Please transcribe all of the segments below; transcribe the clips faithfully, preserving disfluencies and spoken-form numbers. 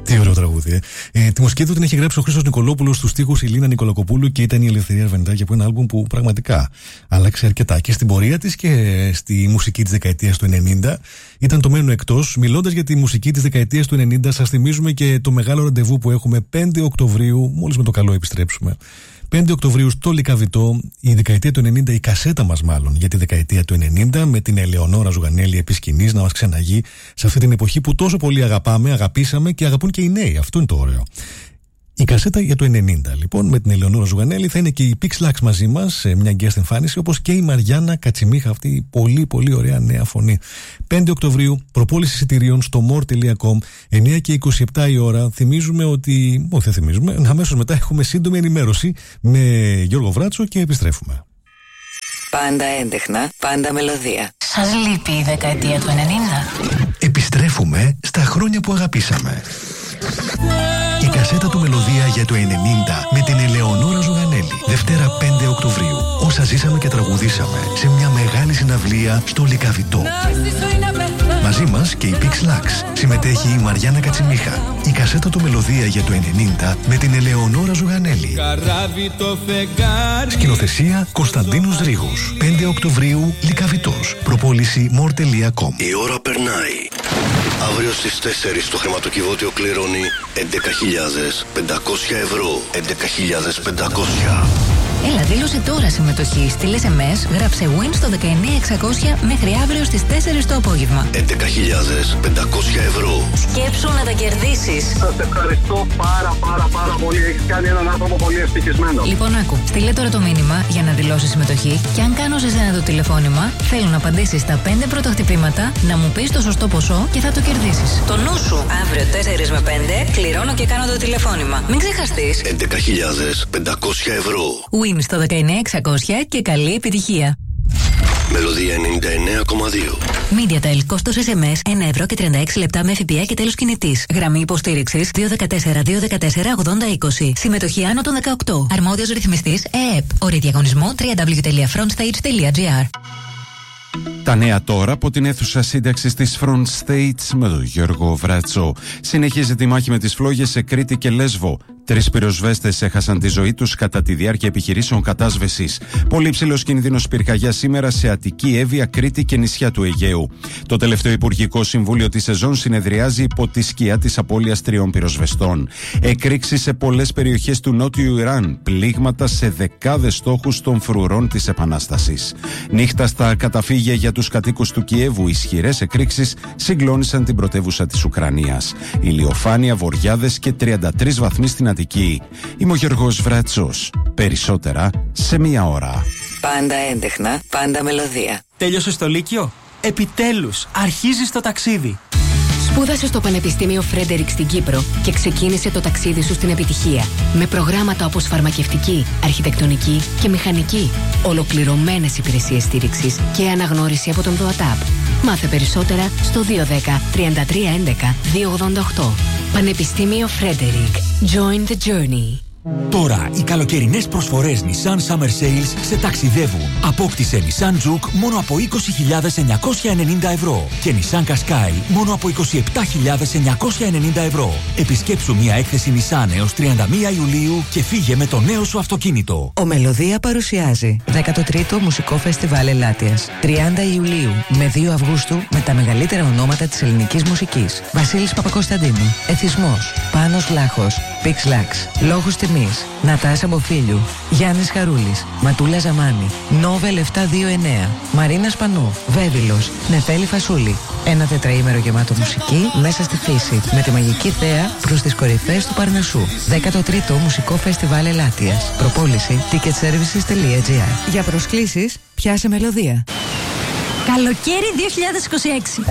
Τι ωραίο τραγούδι, ε. ε. Τη μουσική του την έχει γράψει ο Χρήστος Νικολόπουλος, στους στίχους η Λίνα Νικολακοπούλου και ήταν η Ελευθερία Αρβενιτάκη, από ένα άλμπουμ που πραγματικά άλλαξε αρκετά και στην πορεία της και στη μουσική της δεκαετίας του ενενήντα. Ήταν το μένω εκτός. Μιλώντας για τη μουσική της δεκαετίας του ενενήντα, σας θυμίζουμε και το μεγάλο ραντεβού που έχουμε πέντε Οκτωβρίου, μόλις με το καλό επιστρέψουμε. πέντε Οκτωβρίου στο Λυκαβητό, η δεκαετία του ενενήντα, η κασέτα μας μάλλον για τη δεκαετία του ενενήντα, με την Ελεονόρα Ζουγανέλη επί σκηνής να μας ξεναγεί σε αυτή την εποχή που τόσο πολύ αγαπάμε, αγαπήσαμε και αγαπούν και οι νέοι. Αυτό είναι το ωραίο. Η κασέτα για το ενενήντα, λοιπόν, με την Ελεονόρα Ζουγανέλη, θα είναι και η Pix Lux μαζί μας σε μια guest εμφάνιση, όπως και η Μαριάννα Κατσιμίχα, αυτή η πολύ πολύ ωραία νέα φωνή. πέντε Οκτωβρίου, προπόληση εισιτηρίων στο more τελεία com, εννιά και είκοσι επτά η ώρα. Θυμίζουμε ότι. Όχι, δεν θυμίζουμε. Αμέσως μετά έχουμε σύντομη ενημέρωση με Γιώργο Βράτσο και επιστρέφουμε. Πάντα έντεχνα, πάντα μελωδία. Σας λείπει η δεκαετία του ενενήντα? Επιστρέφουμε στα χρόνια που αγαπήσαμε. Η κασέτα του Μελωδία για το ενενήντα με την Ελεονόρα Ζουγανέλη. Δευτέρα πέντε Οκτωβρίου. Όσα ζήσαμε και τραγουδήσαμε σε μια μεγάλη συναυλία στο Λυκαβητό. Μαζί μας και η Pix Lux. Συμμετέχει η Μαριάννα Κατσιμίχα. Η κασέτα του Μελωδία για το ενενήντα με την Ελεονόρα Ζουγανέλη. Σκηνοθεσία Κωνσταντίνος Ρήγος. πέντε Οκτωβρίου Λυκαβητός. Προπόληση more τελεία com. Η ώρα περνάει. Αύριο στις τέσσερις το χρηματοκιβώτιο κληρώνει έντεκα χιλιάδες πεντακόσια ευρώ. έντεκα χιλιάδες πεντακόσια. Έλα, δήλωσε τώρα συμμετοχή. Στείλε ες εμ ες, γράψε win στο δεκαεννιά εξακόσια μέχρι αύριο στις τέσσερις το απόγευμα. έντεκα χιλιάδες πεντακόσια ευρώ. Σκέψου να τα κερδίσεις. Σας ευχαριστώ πάρα πάρα πάρα πολύ. Έχεις κάνει έναν άνθρωπο πολύ ευτυχισμένο. Λοιπόν, άκου. Στείλε τώρα το μήνυμα για να δηλώσεις συμμετοχή και αν κάνω σε σένα το τηλεφώνημα, θέλω να απαντήσεις στα πέντε πρώτα χτυπήματα, να μου πεις το σωστό ποσό και θα το κερδίσεις. Το νου σου. Αύριο τέσσερις με πέντε κληρώνω και κάνω το τηλεφώνημα. Μην ξεχαστείς. έντεκα χιλιάδες πεντακόσια ευρώ. Win στο δεκαεννιά εξακόσια και καλή επιτυχία. Μελωδία ενενήντα εννέα κόμμα δύο. MediaTel, κόστος ες εμ ες ένα ευρώ και τριάντα έξι λεπτά με ΦΠΑ και τέλος κινητής. Γραμμή υποστήριξης δύο ένα τέσσερα δύο ένα τέσσερα ογδόντα είκοσι. Συμμετοχή άνω των δεκαοκτώ. Αρμόδιος ρυθμιστής ΕΕΠ. Όροι διαγωνισμού double-u double-u double-u τελεία frontstage τελεία gr. Τα νέα τώρα από την αίθουσα σύνταξης της Front States με τον Γιώργο Βράτσο. Συνεχίζει τη μάχη με τις φλόγες σε Κρήτη και Λέσβο. Τρεις πυροσβέστες έχασαν τη ζωή τους κατά τη διάρκεια επιχειρήσεων κατάσβεσης. Πολύ ψηλός κίνδυνος πυρκαγιά σήμερα σε Αττική, Εύβοια, Κρήτη και νησιά του Αιγαίου. Το τελευταίο Υπουργικό Συμβούλιο της σεζόν συνεδριάζει υπό τη σκιά της απώλειας τριών πυροσβεστών. Εκρήξεις σε πολλές περιοχές του νότιου Ιράν. Πλήγματα σε δεκάδες στόχους των φρουρών της Επανάστασης. Νύχτα στα καταφύγια για τους κατοίκους του Κιέβου. Ισχυρές εκρήξεις συγκλώνησαν την πρωτεύουσα της Ουκρανίας. Ηλιοφάνεια, βοριάδες και τριάντα τρεις βαθμοί στην Αττική. Είμαι ο Γιώργος Βράτσος. Περισσότερα σε μία ώρα. Πάντα έντεχνα, πάντα μελωδία. Τέλειωσες το Λύκειο? Επιτέλους, αρχίζεις το ταξίδι. Σπούδασε στο Πανεπιστήμιο Φρέντερικ στην Κύπρο και ξεκίνησε το ταξίδι σου στην επιτυχία. Με προγράμματα όπως φαρμακευτική, αρχιτεκτονική και μηχανική. Ολοκληρωμένες υπηρεσίες στήριξης και αναγνώριση από τον ΔΟΑΤΑΠ. Μάθε περισσότερα στο δύο ένα μηδέν τρία τρία ένα ένα δύο ογδόντα οκτώ. Πανεπιστήμιο Φρέντερικ. Join the journey. Τώρα οι καλοκαιρινές προσφορές Nissan Summer Sales σε ταξιδεύουν. Απόκτησε Nissan Juke μόνο από είκοσι χιλιάδες εννιακόσια ενενήντα ευρώ και Nissan Qashqai μόνο από είκοσι επτά χιλιάδες εννιακόσια ενενήντα ευρώ. Επισκέψου μια έκθεση Nissan έως τριάντα μία Ιουλίου και φύγε με το νέο σου αυτοκίνητο. Ο Μελωδία παρουσιάζει δέκατο τρίτο Μουσικό Φεστιβάλ Ελάτειας. τριάντα Ιουλίου με δύο Αυγούστου με τα μεγαλύτερα ονόματα της ελληνικής μουσικής. Βασίλης Παπακοσταντίνου, Εθισμός, Πάνος Λάχος, Pix Lux, Λόγους Τιμής, Νατάσα Μποφίλιου, Γιάννης Χαρούλης, Ματούλα Ζαμάνη, Νόβελ επτακόσια είκοσι εννέα, Μαρίνα Σπανού, Βέβυλος, Νεφέλη Φασούλη. Ένα τετραήμερο γεμάτο μουσική μέσα στη φύση, με τη μαγική θέα προς τις κορυφές του Παρνασσού. δέκατο τρίτο Μουσικό Φεστιβάλ Ελάτειας. Προπόληση ticket services τελεία gr. Για προσκλήσεις, πιάσε Μελωδία. Καλοκαίρι δύο χιλιάδες είκοσι έξι.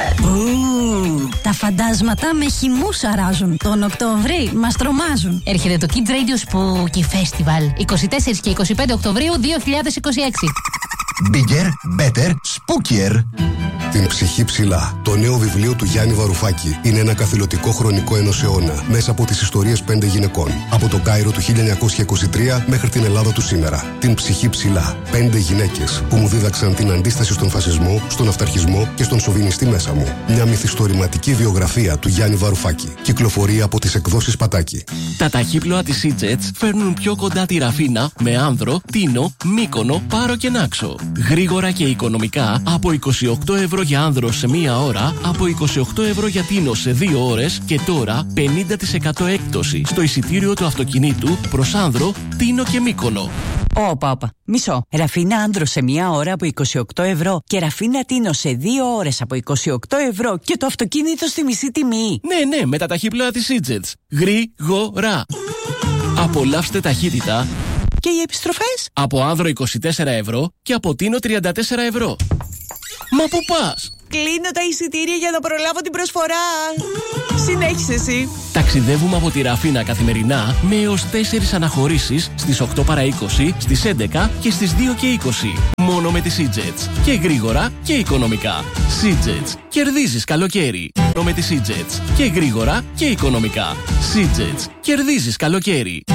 Ου, τα φαντάσματα με χυμούς αράζουν. Τον Οκτώβρη μας τρομάζουν. Έρχεται το Kids Radio Spooky Festival είκοσι τέσσερις και είκοσι πέντε Οκτωβρίου δύο χιλιάδες είκοσι έξι. Bigger, better, spookier. Την ψυχή ψηλά. Το νέο βιβλίο του Γιάννη Βαρουφάκη είναι ένα καθηλωτικό χρονικό ενός αιώνα μέσα από τις ιστορίες πέντε γυναικών. Από το Κάιρο του χίλια εννιακόσια είκοσι τρία μέχρι την Ελλάδα του σήμερα. Την ψυχή ψηλά. Πέντε γυναίκες που μου δίδαξαν την αντίσταση στον φασισμό, στον αυταρχισμό και στον σοβινιστή μέσα μου. Μια μυθιστορηματική βιογραφία του Γιάννη Βαρουφάκη. Κυκλοφορεί από τις εκδόσεις Πατάκη. Τα ταχύπλοα της E-Jets φέρνουν πιο κοντά τη Ραφίνα με Άνδρο, Τίνο, Μύκονο, Πάρο και Νάξο. Γρήγορα και οικονομικά από είκοσι οκτώ ευρώ για Άνδρο σε μία ώρα, από είκοσι οκτώ ευρώ για Τίνο σε δύο ώρες και τώρα πενήντα τοις εκατό έκπτωση στο εισιτήριο του αυτοκινήτου προς Άνδρο, Τίνο και Μύκονο. Όπα, όπα. Μισό. Ραφίνα Άνδρο σε μία ώρα από είκοσι οκτώ ευρώ και Ραφίνα Τίνο σε δύο ώρες από είκοσι οκτώ ευρώ και το αυτοκίνητο στη μισή τιμή. Ναι, ναι, με τα ταχύπλοα της E-Jets. Γρήγορα. Απολαύστε ταχύτητα. Και οι επιστροφές? Από Άνδρο είκοσι τέσσερα ευρώ και από Τίνο τριάντα τέσσερα ευρώ. Μα πού πας? Κλείνω τα εισιτήρια για να προλάβω την προσφορά. Συνέχισε εσύ. Ταξιδεύουμε από τη Ραφίνα καθημερινά με έως τέσσερις αναχωρήσεις στις οκτώ παρά είκοσι, στις έντεκα και στις δύο και είκοσι. Μόνο με τις E-Jets. Και γρήγορα και οικονομικά. E-Jets. Κερδίζεις καλοκαίρι. Μόνο με τις E-Jets. Και γρήγορα και οικονομικά. E-Jets. Κερδίζεις καλοκαίρι.